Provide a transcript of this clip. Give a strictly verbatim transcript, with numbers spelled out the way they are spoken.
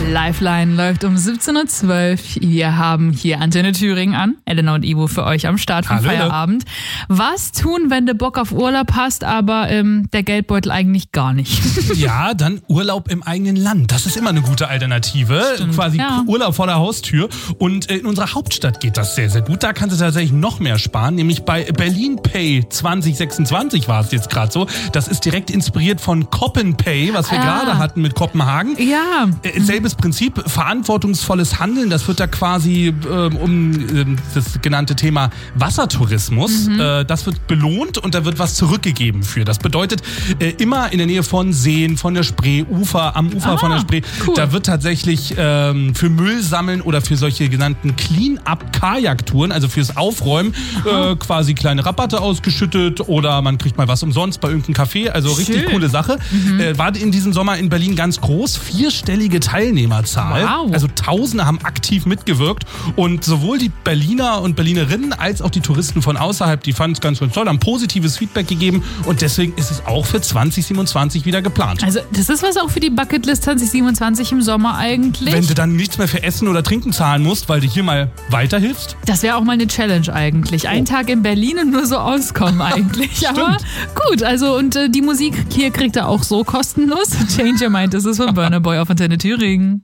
Lifeline läuft um siebzehn Uhr zwölf. Wir haben hier Antenne Thüringen an. Elena und Ivo für euch am Start vom Hallo. Feierabend. Was tun, wenn du Bock auf Urlaub hast, aber ähm, der Geldbeutel eigentlich gar nicht? Ja, dann Urlaub im eigenen Land. Das ist immer eine gute Alternative. Stimmt, Quasi ja. Urlaub vor der Haustür. Und in unserer Hauptstadt geht das sehr, sehr gut. Da kannst du tatsächlich noch mehr sparen. Nämlich bei Berlin Pay zwanzig sechsundzwanzig war es jetzt gerade so. Das ist direkt inspiriert von Coppen Pay, was wir Ah. gerade hatten mit Kopenhagen. Ja. Äh, Selbes Prinzip, verantwortungsvolles Handeln. Das wird da quasi äh, um äh, das genannte Thema Wassertourismus. Mhm. Äh, das wird belohnt und da wird was zurückgegeben für. Das bedeutet, äh, immer in der Nähe von Seen, von der Spree, Ufer, am Ufer Ah, von der Spree, cool. da wird tatsächlich ähm, für Müll sammeln oder für solche genannten Clean-Up-Kajaktouren, also fürs Aufräumen, äh, quasi kleine Rabatte ausgeschüttet oder man kriegt mal was umsonst bei irgendeinem Café. Also richtig Schön. coole Sache. Mhm. Äh, war in diesem Sommer in Berlin ganz groß. Vierstellige Teilnehmerzahl. Wow. Also Tausende haben aktiv mitgewirkt und sowohl die Berliner und Berlinerinnen als auch die Touristen von außerhalb, die fanden es ganz, ganz toll, haben positives Feedback gegeben und deswegen ist es auch für zwanzig siebenundzwanzig wieder geplant. Also das ist was auch für die Bucketlist zwanzig siebenundzwanzig im Sommer eigentlich. Wenn du dann nichts mehr für Essen oder Trinken zahlen musst, weil du hier mal weiterhilfst. Das wäre auch mal eine Challenge eigentlich. Ein Oh. Tag in Berlin und nur so auskommen eigentlich. Aber gut, also und äh, die Musik hier kriegt er auch so kostenlos. Change Your Mind, das ist von Burna Boy auf Antenne Thüringen.